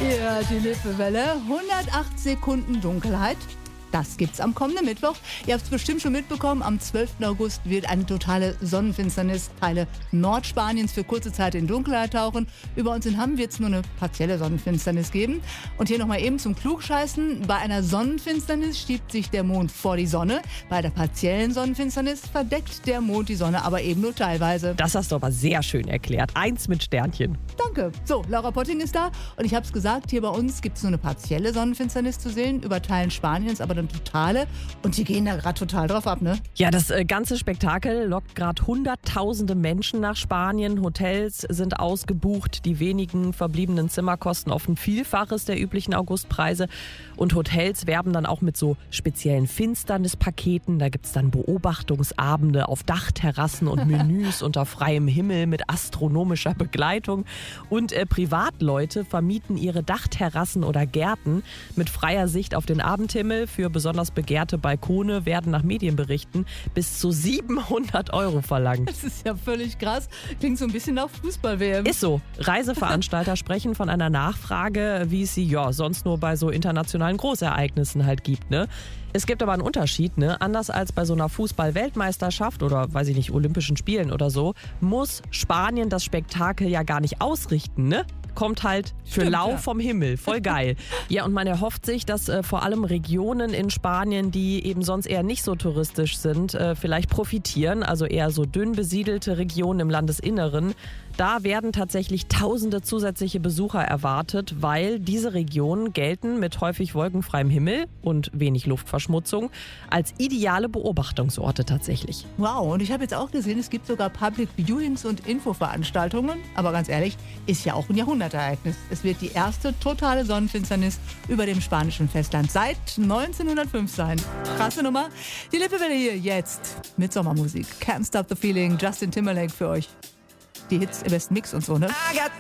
Ja, die Lippewelle. 108 Sekunden Dunkelheit. Das gibt's am kommenden Mittwoch. Ihr habt es bestimmt schon mitbekommen, am 12. August wird eine totale Sonnenfinsternis Teile Nordspaniens für kurze Zeit in Dunkelheit tauchen. Über uns in Hamm wird es nur eine partielle Sonnenfinsternis geben. Und hier nochmal eben zum Klugscheißen. Bei einer Sonnenfinsternis schiebt sich der Mond vor die Sonne. Bei der partiellen Sonnenfinsternis verdeckt der Mond die Sonne aber eben nur teilweise. Das hast du aber sehr schön erklärt. 1 mit Sternchen. Danke. So, Laura Potting ist da. Und ich habe es gesagt, hier bei uns gibt es nur eine partielle Sonnenfinsternis zu sehen. Über Teilen Spaniens aber eine totale. Und die gehen da gerade total drauf ab, ne? Ja, das ganze Spektakel lockt gerade Hunderttausende Menschen nach Spanien. Hotels sind ausgebucht. Die wenigen verbliebenen Zimmer kosten oft ein Vielfaches der üblichen Augustpreise. Und Hotels werben dann auch mit so speziellen Finsternispaketen. Da gibt es dann Beobachtungsabende auf Dachterrassen und Menüs unter freiem Himmel mit astronomischer Begleitung. Und Privatleute vermieten ihre Dachterrassen oder Gärten mit freier Sicht auf den Abendhimmel. Für besonders begehrte Balkone werden nach Medienberichten bis zu 700 € verlangt. Das ist ja völlig krass. Klingt so ein bisschen nach Fußball-WM. Ist so. Reiseveranstalter sprechen von einer Nachfrage, wie es sie ja sonst nur bei so internationalen Großereignissen halt gibt, ne? Es gibt aber einen Unterschied, ne? Anders als bei so einer Fußball-Weltmeisterschaft oder, weiß ich nicht, Olympischen Spielen oder so, muss Spanien das Spektakel ja gar nicht ausrichten, ne? Kommt halt für lau vom Himmel. Voll geil. Ja, und man erhofft sich, dass vor allem Regionen in Spanien, die eben sonst eher nicht so touristisch sind, vielleicht profitieren. Also eher so dünn besiedelte Regionen im Landesinneren. Da werden tatsächlich tausende zusätzliche Besucher erwartet, weil diese Regionen gelten mit häufig wolkenfreiem Himmel und wenig Luftverschmutzung als ideale Beobachtungsorte tatsächlich. Wow, und ich habe jetzt auch gesehen, es gibt sogar Public Viewings und Infoveranstaltungen. Aber ganz ehrlich, ist ja auch ein Jahrhundertereignis. Es wird die erste totale Sonnenfinsternis über dem spanischen Festland seit 1905 sein. Krasse Nummer. Die Lippewelle hier jetzt mit Sommermusik. Can't Stop the Feeling, Justin Timberlake für euch. Die Hits im besten Mix und so, ne?